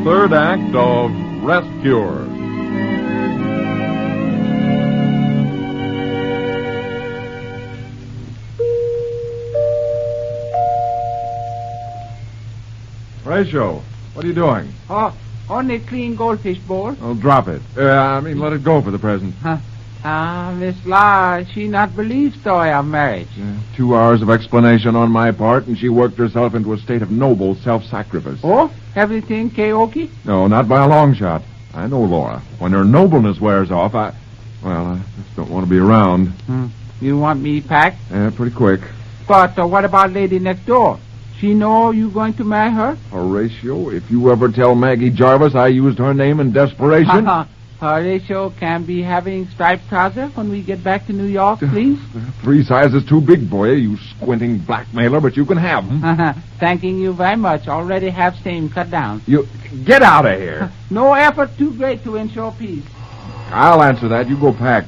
Third act of Rescue. Horatio, what are you doing? Oh, only clean goldfish bowl. Oh, drop it. Let it go for the present. Miss Laura, she not believe story of marriage. 2 hours of explanation on my part, and she worked herself into a state of noble self-sacrifice. Oh, everything karaoke? No, not by a long shot. I know Laura. When her nobleness wears off, I just don't want to be around. You want me packed? Yeah, pretty quick. But what about lady next door? She know you going to marry her? Horatio, if you ever tell Maggie Jarvis I used her name in desperation... Horatio can be having striped trousers when we get back to New York, please? 3 sizes too big for you, you squinting blackmailer, but you can have them. Thanking you very much. Already have same cut down. You get out of here. No effort too great to ensure peace. I'll answer that. You go pack.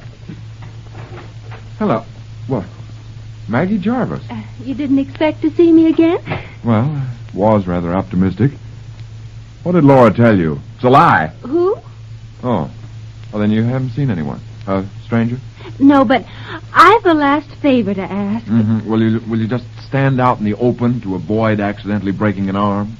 Hello. What? Maggie Jarvis. You didn't expect to see me again? Well, I was rather optimistic. What did Laura tell you? It's a lie. Who? Oh. Well, then you haven't seen anyone. A stranger? No, but I've a last favor to ask. Mm-hmm. Will you just stand out in the open to avoid accidentally breaking an arm?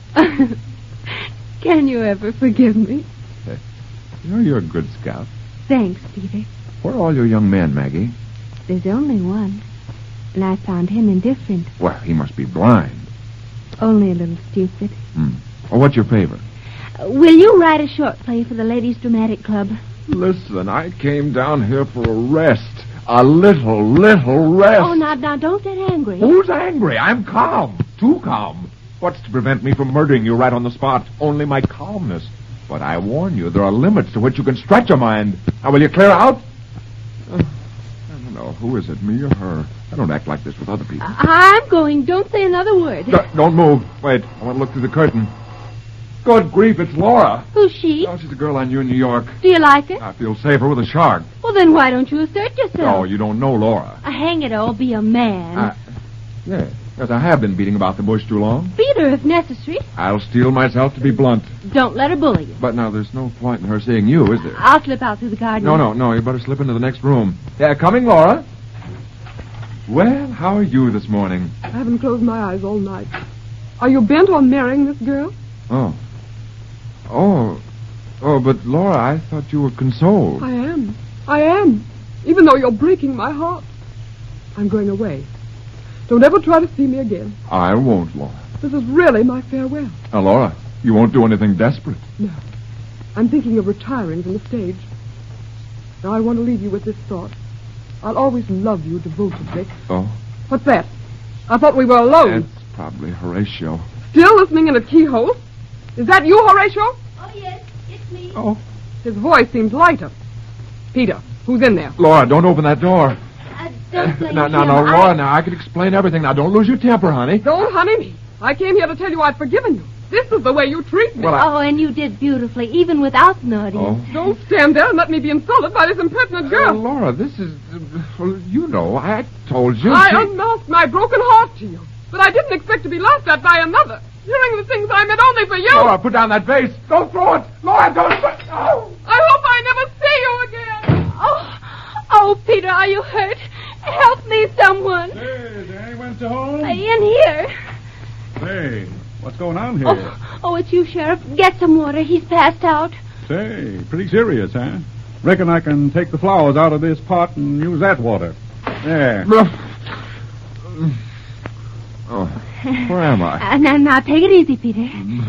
Can you ever forgive me? You're a good scout. Thanks, Peter. Where are all your young men, Maggie? There's only one. And I found him indifferent. Well, he must be blind. Only a little stupid. Well, what's your favor? Will you write a short play for the Ladies' Dramatic Club? Listen, I came down here for a rest. A little rest. Oh, now, don't get angry. Who's angry? I'm calm. Too calm. What's to prevent me from murdering you right on the spot? Only my calmness. But I warn you, there are limits to which you can stretch a mind. Now, will you clear out? I don't know. Who is it, me or her? I don't act like this with other people. I'm going. Don't say another word. Don't move. Wait, I want to look through the curtain. Good grief, it's Laura. Who's she? Oh, she's a girl I knew in New York. Do you like her? I feel safer with a shark. Well, then why don't you assert yourself? No, you don't know Laura. Hang it all, be a man. Yes, I have been beating about the bush too long. Beat her if necessary. I'll steel myself to be blunt. Don't let her bully you. But now, there's no point in her seeing you, is there? I'll slip out through the garden. No, you better slip into the next room. Yeah, coming, Laura. Well, how are you this morning? I haven't closed my eyes all night. Are you bent on marrying this girl? Oh, but Laura, I thought you were consoled. I am. Even though you're breaking my heart. I'm going away. Don't ever try to see me again. I won't, Laura. This is really my farewell. Now, Laura, you won't do anything desperate. No. I'm thinking of retiring from the stage. Now, I want to leave you with this thought. I'll always love you devotedly. Oh? What's that? I thought we were alone. It's probably Horatio. Still listening in a keyhole? Is that you, Horatio? Oh, yes, it's me. Oh. His voice seems lighter. Peter, who's in there? Laura, don't open that door. Don't blame No, him. Laura, now, I can explain everything. Now, don't lose your temper, honey. Don't honey me. I came here to tell you I've forgiven you. This is the way you treat me. Well, Oh, and you did beautifully, even without an audience. Don't stand there and let me be insulted by this impertinent girl. Laura, this is... well, you know, I told you... I unmasked my broken heart to you. But I didn't expect to be laughed at by another. Hearing the things I meant only for you. Laura, put down that vase. Don't throw it. Laura, don't... Oh! I hope I never see you again. Oh, Peter, are you hurt? Help me, someone. Hey, Danny went to home? In here. Hey, what's going on here? Oh, it's you, Sheriff. Get some water. He's passed out. Say, pretty serious, huh? Reckon I can take the flowers out of this pot and use that water. There. Oh, where am I? Now, take it easy, Peter.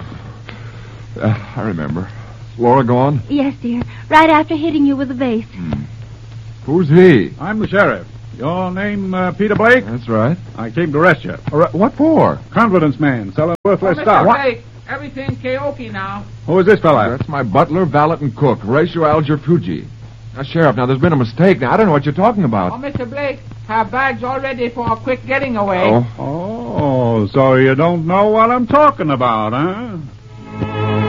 I remember. Is Laura gone? Yes, dear. Right after hitting you with the vase. Who's he? I'm the sheriff. Your name, Peter Blake? That's right. I came to arrest you. What for? Confidence man, selling worthless Mr. stock. Blake, everything karaoke now. Who is this fella? That's my butler, valet, and cook, Horatio Alger Fuji. Now, Sheriff, there's been a mistake. Now, I don't know what you're talking about. Oh, Mr. Blake, her bag's all ready for a quick getting away. Oh, so you don't know what I'm talking about, huh?